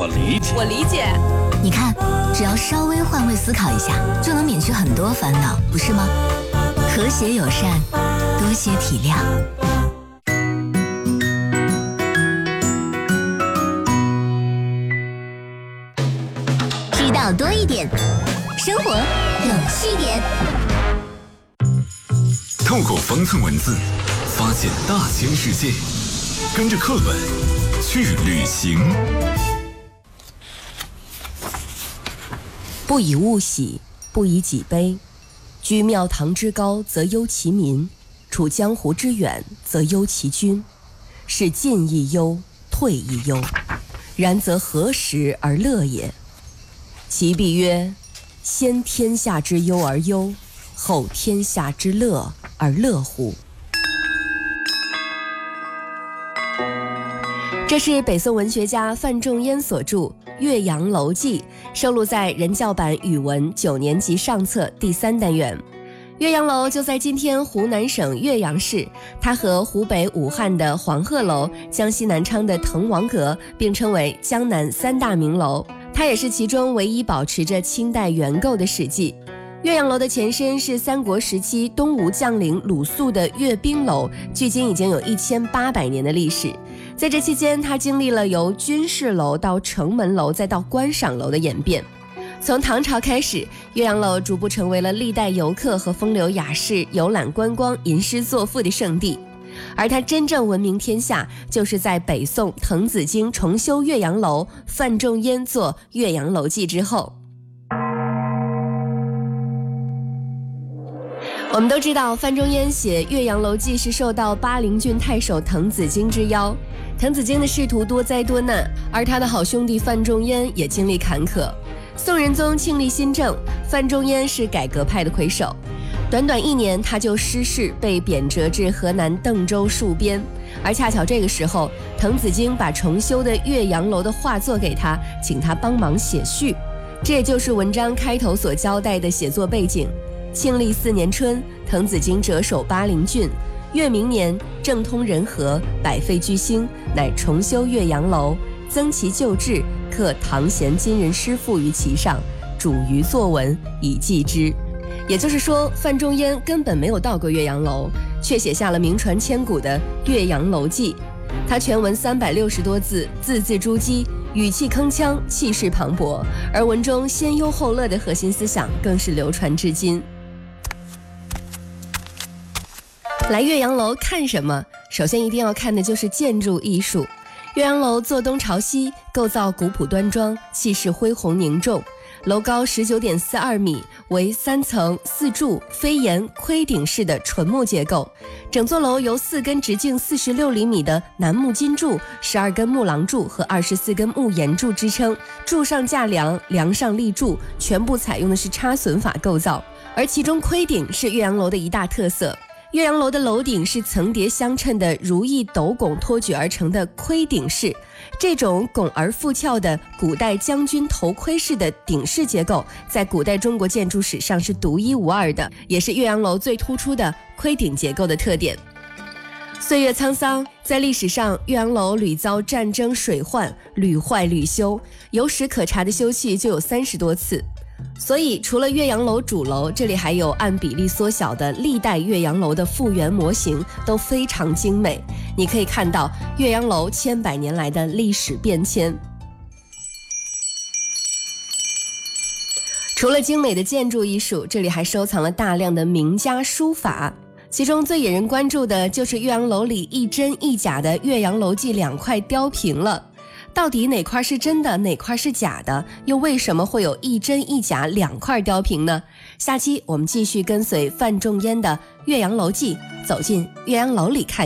理解， 我理解。 你看，只要稍微换位思考一下，就能免去很多烦恼，不是吗？和谐友善，多些体谅。知道多一点，生活有趣点。 透过方寸文字，发现大千世界，跟着课本去旅行。 不以物喜，不以己悲。居庙堂之高，则忧其民；处江湖之远，则忧其君。是进亦忧，退亦忧。然则何时而乐也？其必曰：先天下之忧而忧，后天下之乐而乐乎？这是北宋文学家范仲淹所著《岳阳楼记》，收录在人教版语文9年级上册第3单元。岳阳楼就在今天湖南省岳阳市，它和湖北武汉的黄鹤楼、江西南昌的滕王阁并称为江南3大名楼。它也是其中唯一保持着清代原构的史迹。岳阳楼的前身是三国时期东吴将领鲁肃的阅兵楼，距今已经有1800年的历史。在这期间，它经历了由军事楼到城门楼再到观赏楼的演变。从唐朝开始，岳阳楼逐步成为了历代游客和风流雅士游览观光、吟诗作赋的圣地。而它真正闻名天下，就是在北宋滕子京重修岳阳楼，范仲淹作《岳阳楼记》之后。我们都知道，范仲淹写《岳阳楼记》是受到巴陵郡太守滕子京之邀。滕子京的仕途多灾多难，而他的好兄弟范仲淹也经历坎坷。宋仁宗庆历新政，范仲淹是改革派的魁首。短短1年，他就失势，被贬谪至河南邓州戍边。而恰巧这个时候，滕子京把重修的岳阳楼的画作给他，请他帮忙写序。这也就是文章开头所交代的写作背景。庆历4年春，滕子京谪守巴陵郡。越明年，政通人和，百废具兴，乃重修岳阳楼，增其旧制，刻唐贤今人诗赋于其上，主于作文以记之。也就是说，范仲淹根本没有到过岳阳楼，却写下了名传千古的《岳阳楼记》。他全文360多字，字字珠玑，语气铿锵，气势磅礴，而文中先忧后乐的核心思想更是流传至今。来岳阳楼看什么？首先一定要看的就是建筑艺术。岳阳楼坐东朝西，构造古朴端庄，气势恢宏凝重。楼高19.42米，为3层4柱飞檐窥顶式的纯木结构。整座楼由4根直径46厘米的楠木金柱、12根木廊柱和24根木檐柱支撑，柱上架梁，梁上立柱，全部采用的是插榫法构造。而其中窥顶是岳阳楼的一大特色。岳阳楼的楼顶是层叠相称的如意斗拱托举而成的窥顶式，这种拱而复翘的古代将军头盔式的顶式结构，在古代中国建筑史上是独一无二的，也是岳阳楼最突出的窥顶结构的特点。岁月沧桑，在历史上，岳阳楼屡遭战争水患，屡坏屡修，有史可查的修葺就有30多次。所以除了岳阳楼主楼，这里还有按比例缩小的历代岳阳楼的复原模型，都非常精美。你可以看到岳阳楼千百年来的历史变迁。除了精美的建筑艺术，这里还收藏了大量的名家书法，其中最引人关注的就是岳阳楼里一真一假的《岳阳楼记》2块雕屏了。到底哪块是真的，哪块是假的？又为什么会有一真一假2块雕屏呢？下期我们继续跟随范仲淹的《岳阳楼记》，走进岳阳楼里看。